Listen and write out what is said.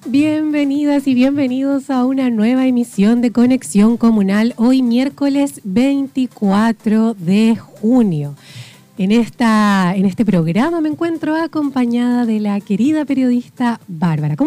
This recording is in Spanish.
Bienvenidas y bienvenidos a una nueva emisión de Conexión Comunal, hoy miércoles 24 de junio. En este programa me encuentro acompañada de la querida periodista Bárbara.